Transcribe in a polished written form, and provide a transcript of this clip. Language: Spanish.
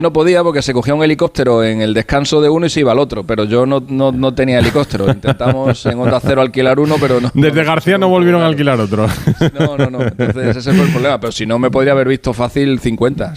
No podía porque se cogía un helicóptero en el descanso de uno y se iba al otro, pero yo no tenía helicóptero. Intentamos en Onda Cero alquilar uno, pero no. Desde García no volvieron a alquilar otro. No. Entonces ese fue el problema. Pero si no, me podría haber visto fácil 50.